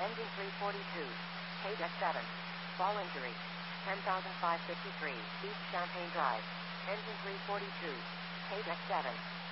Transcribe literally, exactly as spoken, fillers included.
Engine three forty-two. K deck seven. Fall injury. ten thousand five hundred fifty-three. East Champagne Drive. Engine three forty-two. K deck seven.